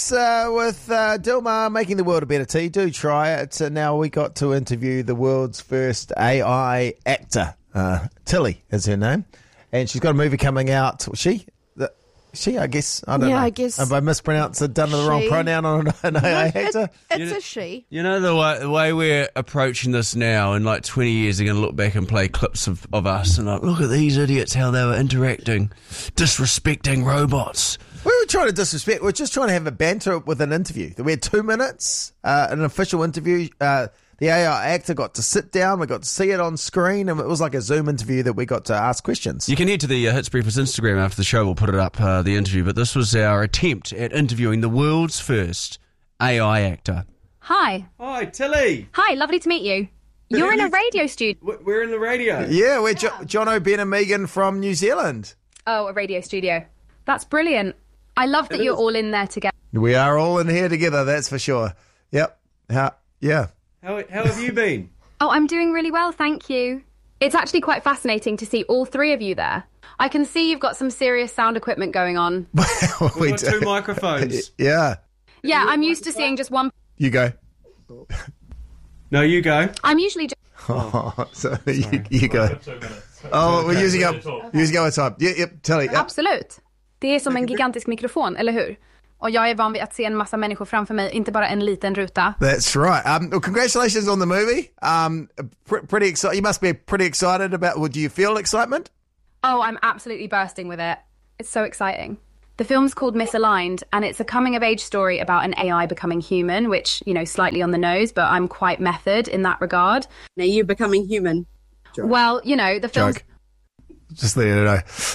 With Dilmah making the world a better tea. Do try it. Now we got to interview the world's first AI actor. Tilly is her name. And she's got a movie coming out. She, I guess. I don't know. I guess. Have I mispronounced it, done the wrong pronoun on an AI actor? It's a she. You know, the way we're approaching this now, in like 20 years, they're going to look back and play clips of us and like, look at these idiots, how they were interacting, disrespecting robots. We were trying to disrespect. We're just trying to have a banter with an interview. We had 2 minutes, an official interview. The AI actor got to sit down. We got to see it on screen, and it was like a Zoom interview that we got to ask questions. You can head to the Hits Breakfast Instagram after the show. We'll put it up, the interview. But this was our attempt at interviewing the world's first AI actor. Hi. Hi, Tilly. Hi, lovely to meet you. You're in a radio studio. We're in the radio. Yeah, we're Jono, Ben and Megan from New Zealand. Oh, a radio studio. That's brilliant. I love that you're all in there together. We are all in here together, that's for sure. Yep. Yeah. How have you been? Oh, I'm doing really well, thank you. It's actually quite fascinating to see all three of you there. I can see you've got some serious sound equipment going on. We've got 2 microphones. Yeah. Yeah, I'm used to seeing just one. You go. No, you go. I'm usually just... So you go. Oh, we're using up time. Yep, Tilly. Yep. Absolut. Det är som en gigantisk mikrofon, eller hur? Och jag är van vid att se en massa människor framför mig, inte bara en liten ruta. That's right. Well, congratulations on the movie. Pretty excited. You must be pretty excited about. Well, do you feel excitement? Oh, I'm absolutely bursting with it. It's so exciting. The film's called Misaligned, and it's a coming-of-age story about an AI becoming human, which, you know, slightly on the nose, but I'm quite method in that regard. Now you're becoming human. Joke. Well, you know, the film's... Joke. Just letting you know.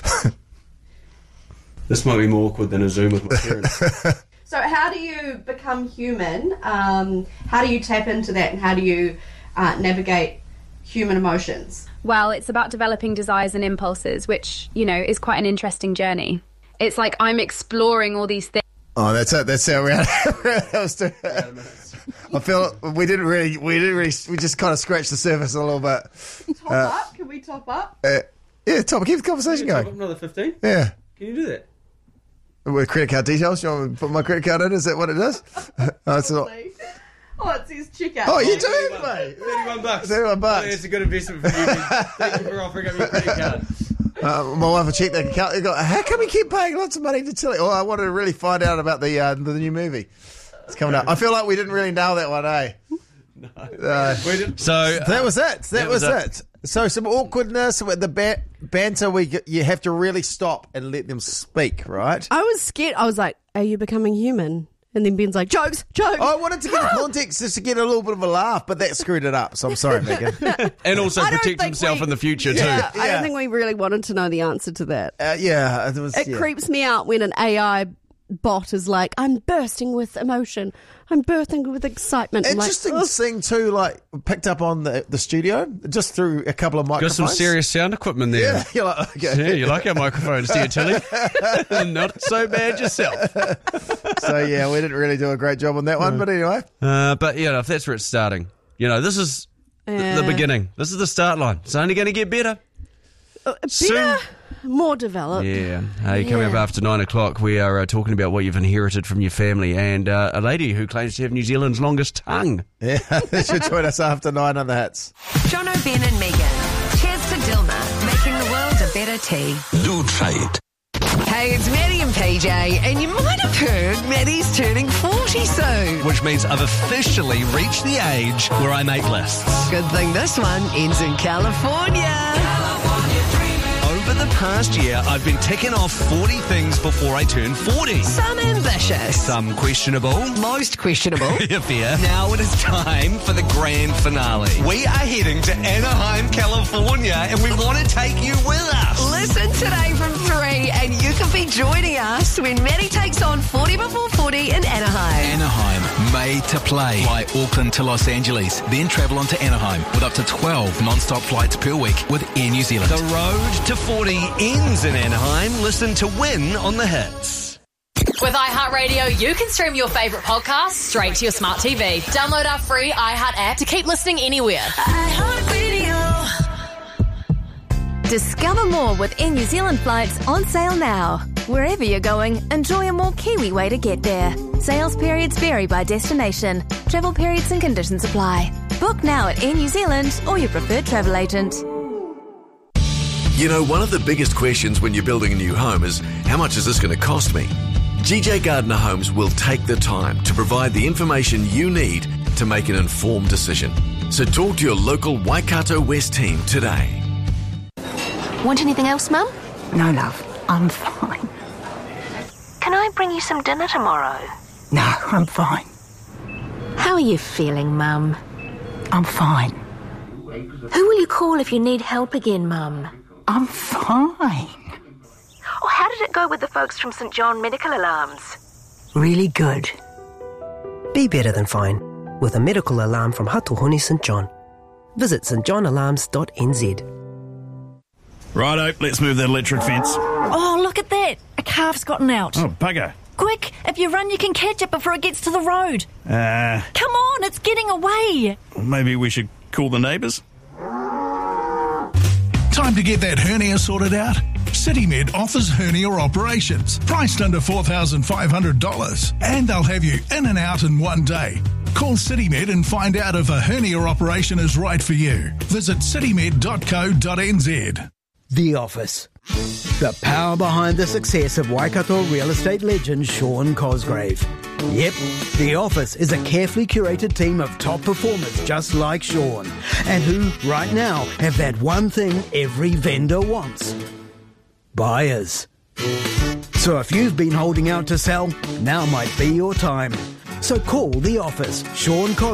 This might be more awkward than a Zoom with my parents. So how do you become human? How do you tap into that, and how do you navigate human emotions? Well, it's about developing desires and impulses, which, you know, is quite an interesting journey. It's like I'm exploring all these things. Oh, that's it. That's how we are. I feel we just kind of scratched the surface a little bit. Top up? Can we top up? Yeah, keep the conversation going. Top up another 15? Yeah. Can you do that? With credit card details? You want me to put my credit card in? Is that what it does? It's not. Oh, it says checkout. Oh, you do, mate. $31. $31. Oh, it's a good investment for you. Thank you for offering up your credit card. My wife will check the account. They go, how come we keep paying lots of money to Tilly? Oh, I wanted to really find out about the new movie. It's coming up. I feel like we didn't really nail that one, eh? No. So that was it. That was it. So some awkwardness with the banter. You have to really stop and let them speak, right? I was scared. I was like, are you becoming human? And then Ben's like, jokes. I wanted to get a context just to get a little bit of a laugh, but that screwed it up. So I'm sorry, Megan. And also protect himself in the future too. I don't think we really wanted to know the answer to that. It creeps me out when an AI bot is like, I'm bursting with emotion. I'm bursting with excitement. Interesting thing too, like picked up on the studio just through a couple of microphones. Got some serious sound equipment there. Yeah, you're like, okay. Yeah, you like our microphones, do you, Tilly? Not so bad yourself. So yeah, we didn't really do a great job on that one, but anyway. But yeah, if that's where it's starting, you know, this is the beginning. This is the start line. It's only going to get better. Better, more developed. Yeah. Hey, coming up after 9 o'clock, we are talking about what you've inherited from your family and a lady who claims to have New Zealand's longest tongue. Yeah, they should join us after 9 on the Hits. Jono, Ben and Megan. Cheers to Dilmah, making the world a better tea. Do try it. Hey, it's Maddie and PJ, and you might have heard Maddie's turning 40 soon. Which means I've officially reached the age where I make lists. Good thing this one ends in California. Over the past year, I've been ticking off 40 things before I turn 40. Some ambitious. Some questionable. Most questionable. Fair. Now it is time for the grand finale. We are heading to Anaheim, California, and we want to take you with us. Listen today from 3, and you can be joining us when Maddie takes on 40 before 40 in Anaheim. Anaheim, made to play. Fly Auckland to Los Angeles, then travel on to Anaheim with up to 12 non-stop flights per week with Air New Zealand. The road to 40 ends in Anaheim. Listen to win on the Hits. With iHeartRadio, you can stream your favourite podcasts straight to your smart TV. Download our free iHeart app to keep listening anywhere. iHeartRadio. Discover more with Air New Zealand flights on sale now. Wherever you're going, enjoy a more Kiwi way to get there. Sales periods vary by destination. Travel periods and conditions apply. Book now at Air New Zealand or your preferred travel agent. You know, one of the biggest questions when you're building a new home is, how much is this going to cost me? GJ Gardner Homes will take the time to provide the information you need to make an informed decision. So talk to your local Waikato West team today. Want anything else, Mum? No, love. I'm fine. Can I bring you some dinner tomorrow? No, I'm fine. How are you feeling, Mum? I'm fine. Who will you call if you need help again, Mum? I'm fine. Oh, how did it go with the folks from St John Medical Alarms? Really good. Be better than fine with a medical alarm from Hatuhoni St John. Visit stjohnalarms.nz. Righto, let's move that electric fence. Oh, look at that. A calf's gotten out. Oh, bugger. Quick, if you run, you can catch it before it gets to the road. Come on, it's getting away. Maybe we should call the neighbours? Time to get that hernia sorted out? CityMed offers hernia operations, priced under $4,500, and they'll have you in and out in one day. Call CityMed and find out if a hernia operation is right for you. Visit citymed.co.nz. The Office. The power behind the success of Waikato real estate legend Sean Cosgrave. Yep, The Office is a carefully curated team of top performers just like Sean, and who, right now, have that one thing every vendor wants. Buyers. So if you've been holding out to sell, now might be your time. So call The Office, Sean Cosgrave.